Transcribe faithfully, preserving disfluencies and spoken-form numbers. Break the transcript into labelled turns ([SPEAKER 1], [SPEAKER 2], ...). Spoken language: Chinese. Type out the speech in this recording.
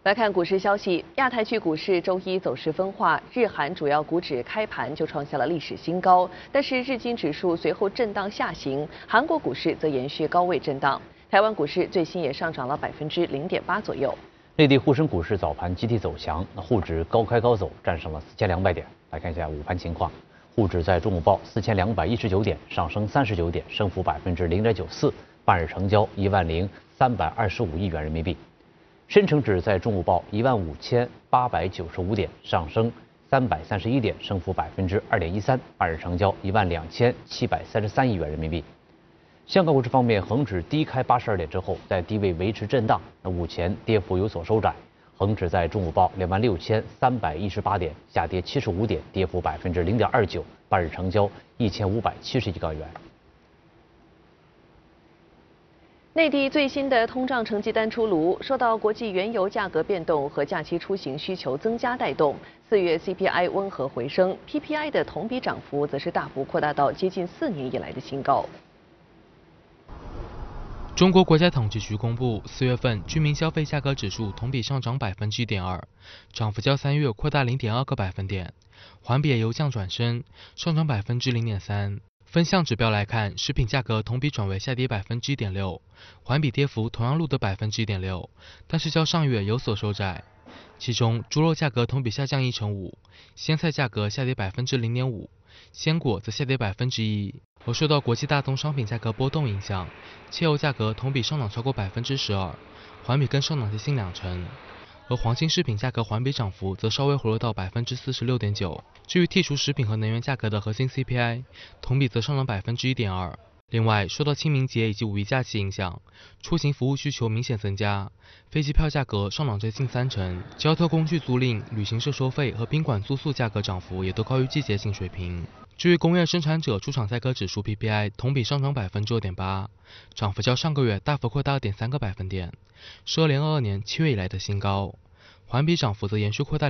[SPEAKER 1] 来看股市消息，亚太区股市周一走势分化，日韩主要股指开盘就创下了历史新高，但是日经指数随后震荡下行，韩国股市则延续高位震荡。台湾股市最新也上涨了百分之零点八左右。
[SPEAKER 2] 内地沪深股市早盘集体走强，那沪指高开高走，站上了四千两百点。来看一下午盘情况，沪指在中午报四千两百一十九点，上升三十九点，升幅百分之零点九四，半日成交一万零三百二十五亿元人民币。深成指在中午报一万五千八百九十五点，上升三百三十一点，升幅百分之二点一三，半日成交一万两千七百三十三亿元人民币。香港股市方面，恒指低开八十二点之后，在低位维持震荡，那目前跌幅有所收窄。恒指在中午报两万六千三百一十八点，下跌七十五点，跌幅百分之零点二九，半日成交一千五百七十亿港元。
[SPEAKER 1] 内地最新的通胀成绩单出炉，受到国际原油价格变动和假期出行需求增加带动，四月 C P I 温和回升 ，P P I 的同比涨幅则是大幅扩大到接近四年以来的新高。
[SPEAKER 3] 中国国家统计局公布，四月份居民消费价格指数同比上涨百分之一点二，涨幅较三月扩大零点二个百分点，环比也由降转升，上涨百分之零点三。分项指标来看，食品价格同比转为下跌百分之一点六，环比跌幅同样录得百分之一点六，但是较上月有所收窄。其中，猪肉价格同比下降一成五，鲜菜价格下跌百分之零点五，鲜果则下跌百分之一。而受到国际大宗商品价格波动影响，汽油价格同比上涨超过百分之十二，环比更上涨接近两成。而黄金饰品价格环比涨幅则稍微回落到百分之四十六点九。至于剔除食品和能源价格的核心 C P I， 同比则上涨百分之一点二。另外，受到清明节以及五一假期影响，出行服务需求明显增加，飞机票价格上涨接近三成，交通工具租赁、旅行社收费和宾馆住宿价格涨幅也都高于季节性水平。至于工业生产者出厂载客指数 P P I， 同比上涨百分之二点八，涨幅较上个月大幅扩大二点三个百分点，是二零二二年七月以来的新高，环比涨幅则延续扩大